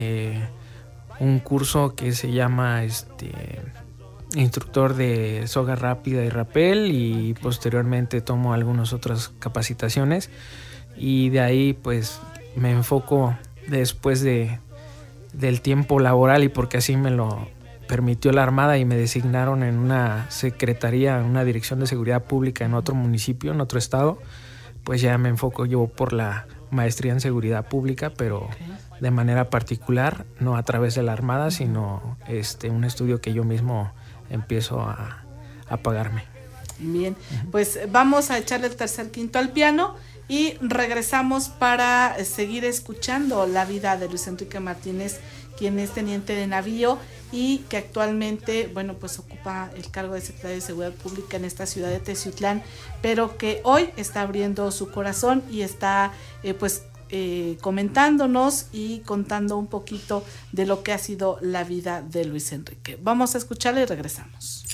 un curso que se llama instructor de soga rápida y rapel, y posteriormente tomo algunas otras capacitaciones, y de ahí pues me enfoco después del tiempo laboral, y porque así me lo permitió la Armada y me designaron en una secretaría, en una dirección de seguridad pública en otro municipio, en otro estado, pues ya me enfoco yo por la maestría en seguridad pública, pero de manera particular, no a través de la Armada, sino un estudio que yo mismo empiezo a pagarme. Bien, pues vamos a echarle el tercer quinto al piano y regresamos para seguir escuchando la vida de Luis Enrique Martínez, quien es teniente de navío y que actualmente, bueno, pues ocupa el cargo de secretario de Seguridad Pública en esta ciudad de Teciutlán, pero que hoy está abriendo su corazón y está comentándonos y contando un poquito de lo que ha sido la vida de Luis Enrique. Vamos a escucharle y regresamos.